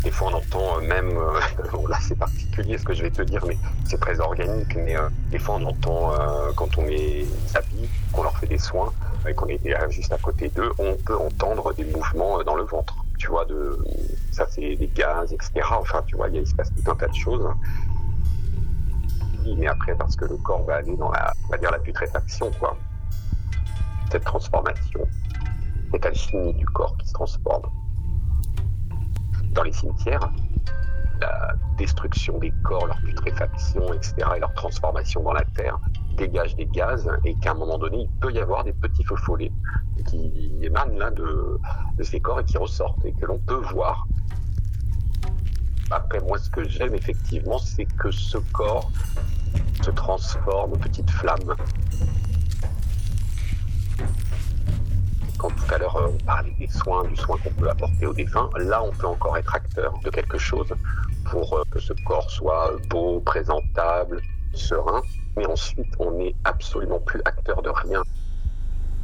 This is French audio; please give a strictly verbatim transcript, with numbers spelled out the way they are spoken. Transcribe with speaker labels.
Speaker 1: Des fois, on entend même, euh, là c'est particulier ce que je vais te dire, mais c'est très organique, mais euh, des fois on entend, euh, quand on les habille, qu'on leur fait des soins, et qu'on est juste à côté d'eux, on peut entendre des mouvements dans le ventre. Tu vois, de, ça c'est des gaz, et cetera. Enfin, tu vois, il se passe tout un tas de choses. Mais après, parce que le corps va aller dans la, on va dire, la putréfaction, quoi. Cette transformation, cette alchimie du corps qui se transforme. Dans les cimetières, la destruction des corps, leur putréfaction, et cetera, et leur transformation dans la terre, dégage des gaz, et qu'à un moment donné, il peut y avoir des petits feux follets qui émanent là de, de ces corps et qui ressortent, et que l'on peut voir. Après, moi, ce que j'aime effectivement, c'est que ce corps se transforme en petite flamme. Quand tout à l'heure on parlait des soins, du soin qu'on peut apporter aux défunts, là on peut encore être acteur de quelque chose pour que ce corps soit beau, présentable, serein. Mais ensuite on n'est absolument plus acteur de rien.